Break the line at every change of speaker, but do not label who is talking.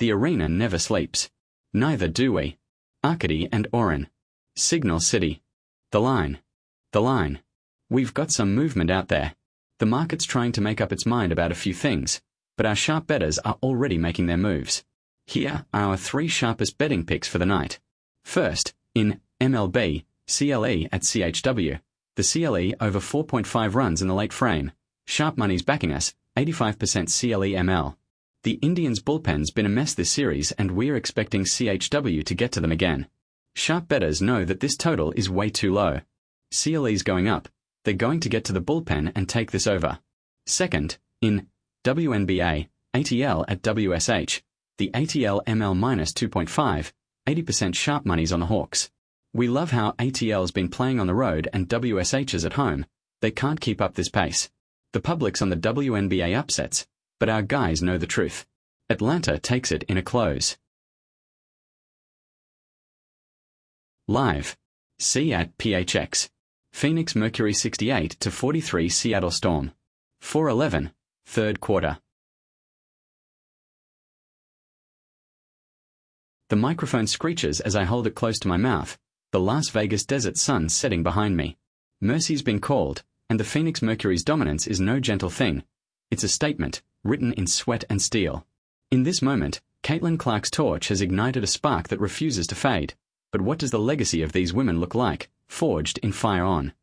The arena never sleeps. Neither do we. Arcady and Oren. Signal City. The line. The line. We've got some movement out there. The market's trying to make up its mind about a few things, but our sharp bettors are already making their moves. Here are our 3 sharpest betting picks for the night. First, in MLB, CLE at CHW. The CLE over 4.5 runs in the late frame. Sharp money's backing us, 85% CLE ML. The Indians' bullpen's been a mess this series and we're expecting CHW to get to them again. Sharp bettors know that this total is way too low. CLE's going up. They're going to get to the bullpen and take this over. Second, in WNBA, ATL at WSH. The ATL ML minus 2.5, 80% sharp money's on the Hawks. We love how ATL's been playing on the road and WSH is at home. They can't keep up this pace. The public's on the WNBA upsets, but our guys know the truth. Atlanta takes it in a close. Live. See at PHX. Phoenix Mercury 68-43 Seattle Storm. 4:11, third quarter. The microphone screeches as I hold it close to my mouth, the Las Vegas desert sun setting behind me. Mercy's been called, and the Phoenix Mercury's dominance is no gentle thing. It's a statement, written in sweat and steel. In this moment, Caitlin Clark's torch has ignited a spark that refuses to fade. But what does the legacy of these women look like, forged in fire on?